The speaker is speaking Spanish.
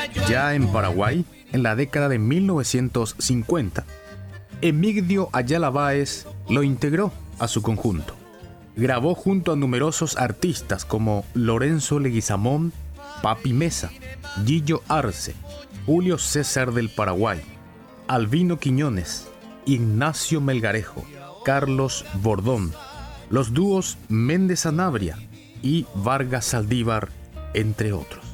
Ya en Paraguay, en la década de 1950, Emigdio Ayala Báez lo integró a su conjunto. Grabó junto a numerosos artistas como Lorenzo Leguizamón, Papi Mesa, Gillo Arce, Julio César del Paraguay, Albino Quiñones, Ignacio Melgarejo, Carlos Bordón, los dúos Méndez Sanabria y Vargas Saldívar, entre otros.